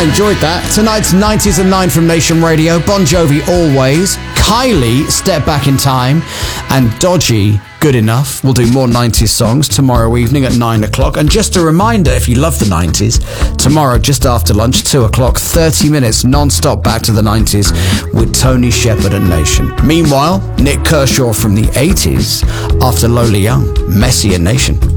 I enjoyed that. Tonight's 90s and 9 from Nation Radio. Bon Jovi, Always. Kylie, Step Back in Time. And Dodgy, Good Enough. We'll do more 90s songs tomorrow evening at 9 o'clock. And just a reminder, if you love the 90s, tomorrow just after lunch, 2 o'clock, 30 minutes non-stop back to the 90s with Tony Shepard and Nation. Meanwhile, Nick Kershaw from the 80s after Lola Young, Messy and Nation.